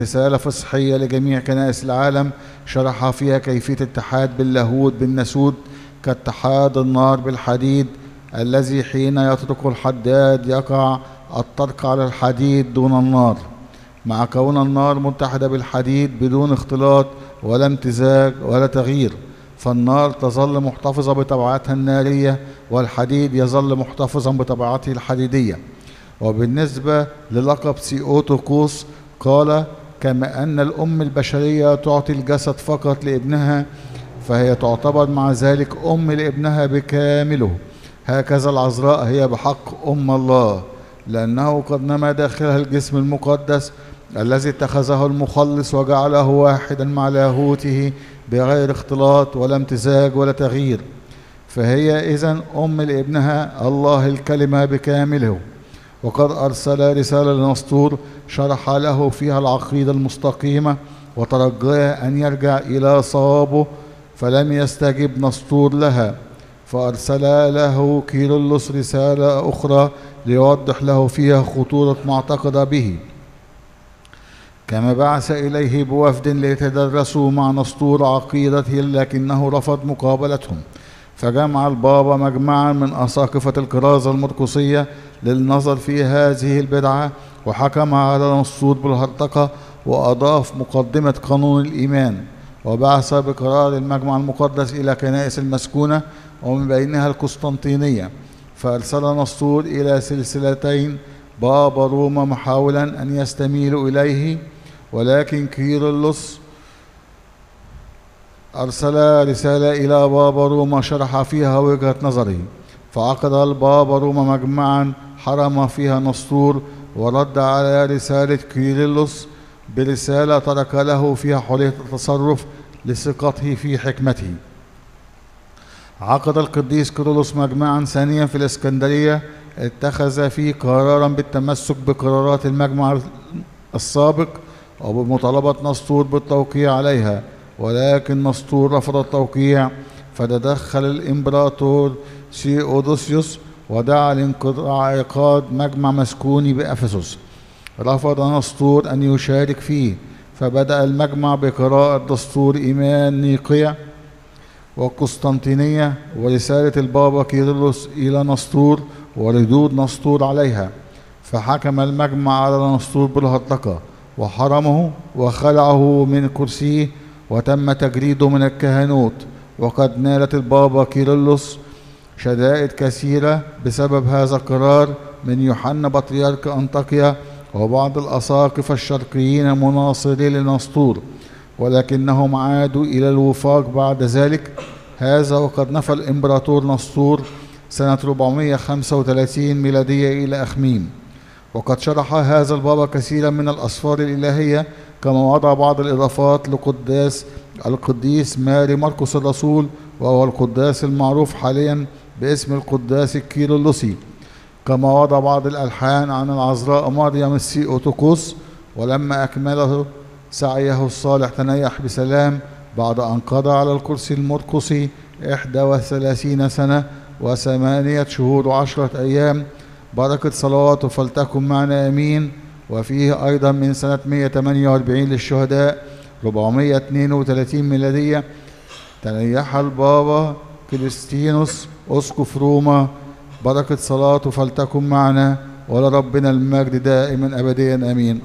رسالة فصحية لجميع كنائس العالم شرح فيها كيفية الاتحاد باللاهوت بالناسوت كاتحاد النار بالحديد، الذي حين يطرق الحداد يقع الطرق على الحديد دون النار، مع كون النار متحدة بالحديد بدون اختلاط ولا امتزاج ولا تغيير، فالنار تظل محتفظة بطبيعتها النارية والحديد يظل محتفظا بطبيعته الحديدية. وبالنسبة للقب سيوتوكوس قال: كما أن الأم البشرية تعطي الجسد فقط لابنها، فهي تعتبر مع ذلك أم لابنها بكامله، هكذا العذراء هي بحق أم الله، لأنه قد نما داخلها الجسم المقدس الذي اتخذه المخلص وجعله واحدا مع لاهوته بغير اختلاط ولا امتزاج ولا تغيير، فهي إذن أم لابنها الله الكلمة بكامله. وقد أرسل رسالة لنسطور شرح له فيها العقيدة المستقيمة وترجاه أن يرجع إلى صوابه، فلم يستجب نسطور لها، فأرسل له كيرلس رسالة أخرى ليوضح له فيها خطورة ما اعتقد به، كما بعث إليه بوفد ليتدرسوا مع نسطور عقيدته، لكنه رفض مقابلتهم، فجمع البابا مجمعا من أساقفة الكرازة المرقسية للنظر في هذه البدعة، وحكم على نسطور بالهرطقة وأضاف مقدمة قانون الإيمان، وبعث بقرار المجمع المقدس إلى كنائس المسكونة ومن بينها القسطنطينية، فأرسل نسطور إلى سلسلتين بابا روما محاولا أن يستميلوا إليه، ولكن كيرلس أرسل رسالة إلى بابا روما شرح فيها وجهة نظره، فعقد البابا روما مجمعا حرم فيها نسطور، ورد على رسالة كيرلس برسالة ترك له فيها حرية التصرف لثقته في حكمته. عقد القديس كيرلس مجمعا ثانيا في الإسكندرية اتخذ فيه قرارا بالتمسك بقرارات المجمع السابق وبمطالبة نسطور بالتوقيع عليها، ولكن نسطور رفض التوقيع، فتدخل الإمبراطور سيودوسيوس ودعا لانعقاد مجمع مسكوني بأفسس. رفض نسطور أن يشارك فيه، فبدأ المجمع بقراءة دستور إيمان نيقيا والقسطنطينية ورسالة البابا كيرلس إلى نسطور وردود نسطور عليها، فحكم المجمع على نسطور بالهرطقة وحرمه وخلعه من كرسيه وتم تجريده من الكهنوت. وقد نالت البابا كيرلس شدائد كثيرة بسبب هذا القرار من يوحنا بطريرك أنطاكيا وبعض الأساقفة الشرقيين المناصرين لنسطور، ولكنهم عادوا إلى الوفاق بعد ذلك. هذا وقد نفى الإمبراطور نسطور سنة 435 ميلادية إلى أخميم. وقد شرح هذا البابا كثيرا من الأسفار الإلهية، كما وضع بعض الإضافات لقداس القديس ماري مرقس الرسول، وهو القداس المعروف حاليا باسم القداس الكيرلسي، كما وضع بعض الألحان عن العذراء مريم السيوتوكوس. ولما أكمله سعيه الصالح تنيح بسلام بعد أن قضى على الكرسي المرقسي 31 سنة و8 شهور و10 أيام. بركة صلواته فلتكن معنا آمين. وفيه أيضا من سنة 148 للشهداء 432 ميلادية تنيح البابا كريستينوس أسقف روما، بركة صلاته فلتكن معنا، ولربنا المجد دائما أبديا آمين.